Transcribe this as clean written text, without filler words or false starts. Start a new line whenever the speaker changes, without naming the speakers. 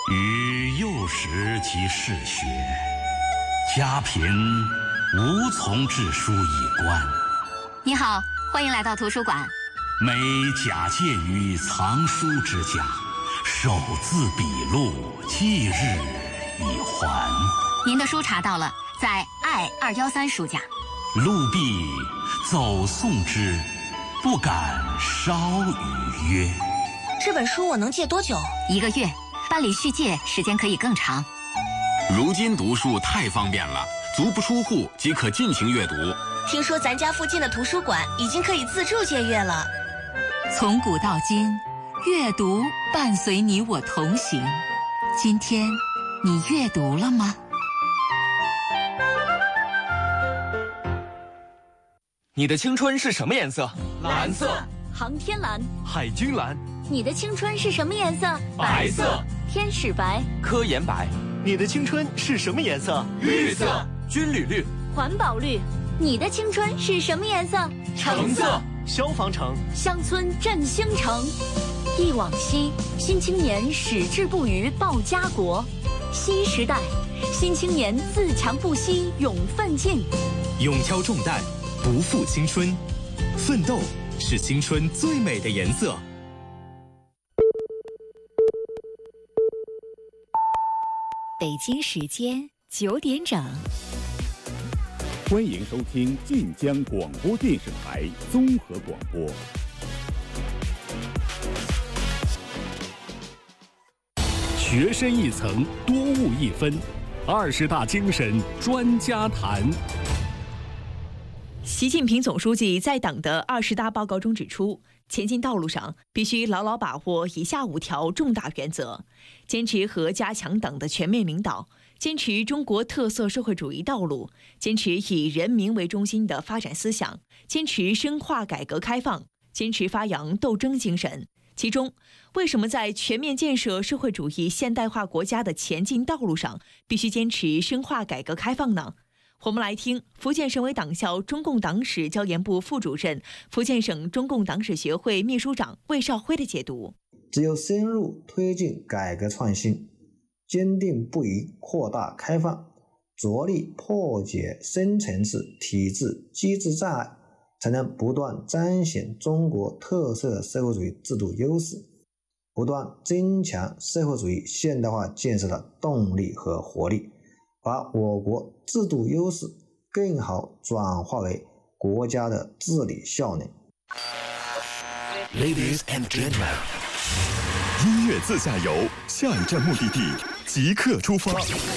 与幼时即嗜学，家贫无从致书以观。
你好，欢迎来到图书馆。
每假借于藏书之家，手字笔录，记日以还。
您的书查到了，在爱213书架。
陆必走送之，不敢稍逾约。
这本书我能借多久
？1个月，办理续借时间可以更长。
如今读书太方便了，足不出户即可尽情阅读。
听说咱家附近的图书馆已经可以自助借阅了。
从古到今，阅读伴随你我同行。今天，你阅读了吗？
你的青春是什么颜色？
蓝色。航天蓝。
海军蓝。
你的青春是什么颜色？
白色。
天使白。
科研白。
你的青春是什么颜色？
绿色。军旅绿。
环保绿。你的青春是什么颜色？
橙色。
消防橙。
乡村振兴城。忆往昔，新青年矢志不渝报家国。新时代，新青年自强不息勇奋进。
勇挑重担，不负青春。奋斗是青春最美的颜色。
北京时间9点整。
欢迎收听晋江广播电视台综合广播。学深一层，多悟一分，20大精神专家谈。
习近平总书记在党的20大报告中指出，前进道路上必须牢牢把握以下5条重大原则：坚持和加强党的全面领导，坚持中国特色社会主义道路，坚持以人民为中心的发展思想，坚持深化改革开放，坚持发扬斗争精神。其中，为什么在全面建设社会主义现代化国家的前进道路上必须坚持深化改革开放呢？我们来听福建省委党校中共党史教研部副主任、福建省中共党史学会秘书长魏少辉的解读。
只有深入推进改革创新，坚定不移扩大开放，着力破解深层次体制机制障碍，才能不断彰显中国特色社会主义制度优势，不断增强社会主义现代化建设的动力和活力，把我国制度优势更好转化为国家的治理效能。
Ladies and gentlemen， 音乐自驾游，下一站目的地即刻出发。